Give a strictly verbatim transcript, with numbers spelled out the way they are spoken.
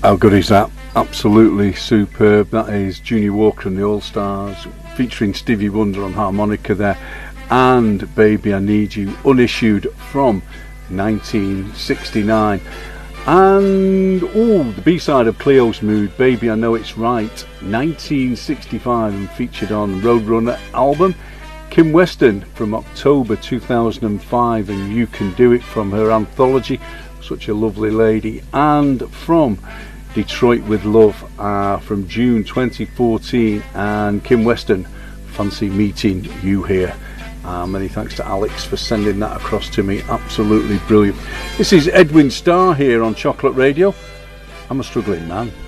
How good is that? Absolutely superb. That is Junior Walker and the All Stars, featuring Stevie Wonder on harmonica there, and Baby I Need You, unissued from nineteen sixty-nine. And oh, the B-side of Cleo's Mood, Baby I Know It's Right, nineteen sixty-five, and featured on Roadrunner album. Kim Weston from October two thousand five, and You Can Do It from her anthology, Such a Lovely Lady. And from Detroit with Love uh, from June twenty fourteen, and Kim Weston, Fancy Meeting You Here. Uh, many thanks to Alex for sending that across to me. Absolutely brilliant. This is Edwin Starr here on Chocolate Radio. I'm a struggling man.